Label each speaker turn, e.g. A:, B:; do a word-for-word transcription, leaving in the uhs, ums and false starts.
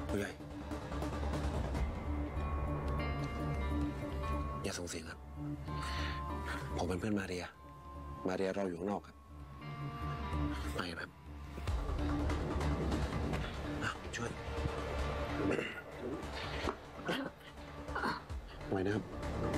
A: ผู้ใหญ่อย่าส่งเสียงครับผมเป็นเพื่อนมาเรียมาเรียเราอยู่ข้างนอกครับไปครับช่วยไว้นะครับ